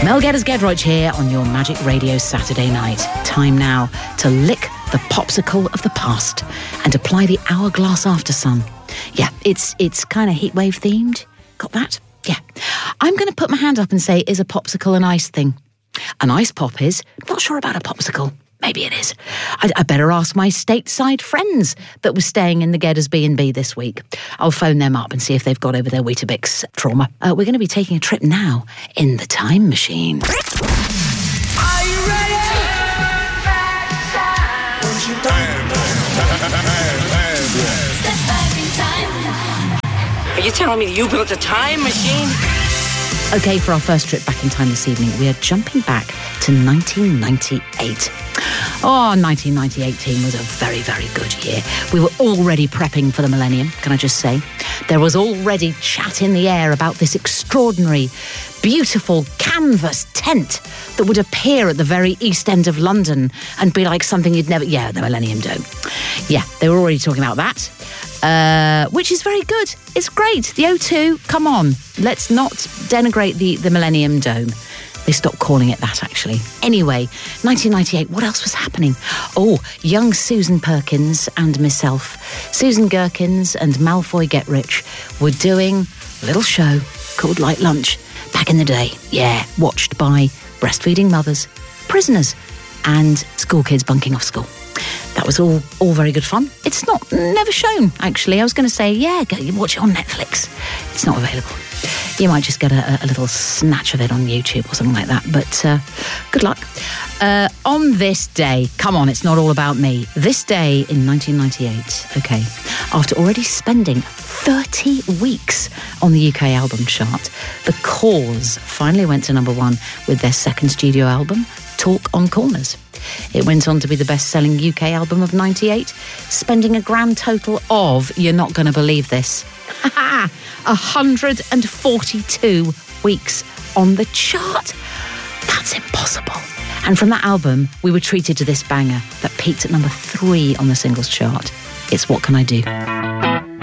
Mel Geddes-Gedroych here on your Magic Radio Saturday night. Time now to lick the popsicle of the past and apply the hourglass after sun. Yeah, it's kind of heatwave themed. Got that? Yeah. I'm going to put my hand up and say, is a popsicle an ice thing? An ice pop is. Not sure about a popsicle. Maybe it is. I better ask my stateside friends that were staying in the Geddes B&B this week. I'll phone them up and see if they've got over their Weetabix trauma. We're going to be taking a trip now in the time machine. Are you ready? Step back in time. Are you telling me you built a time machine? OK, for our first trip back in time this evening, we are jumping back to 1998. Oh, 1998 was a very, very good year. We were already prepping for the millennium, can I just say? There was already chat in the air about this extraordinary, beautiful canvas tent that would appear at the very east end of London and be like something you'd never... Yeah, the Millennium Dome. Yeah, they were already talking about that, which is very good. It's great. The O2, come on. Let's not denigrate the Millennium Dome. They stopped calling it that, actually. Anyway, 1998, what else was happening? Oh, young Susan Perkins and myself, Susan Gherkins and Malfoy Get-Rich, were doing a little show called Light Lunch back in the day. Yeah, watched by breastfeeding mothers, prisoners, and school kids bunking off school. That was all very good fun. It's never shown, actually. I was going to say, yeah, go watch it on Netflix. It's not available. You might just get a little snatch of it on YouTube or something like that. But good luck. On this day, come on, it's not all about me. This day in 1998, okay, after already spending 30 weeks on the UK album chart, The Cause finally went to number one with their second studio album, Talk on Corners. It went on to be the best-selling UK album of 98, spending a grand total of, you're not going to believe this, 142 weeks on the chart. That's impossible. And from that album, we were treated to this banger that peaked at number 3 on the singles chart. It's What Can I Do?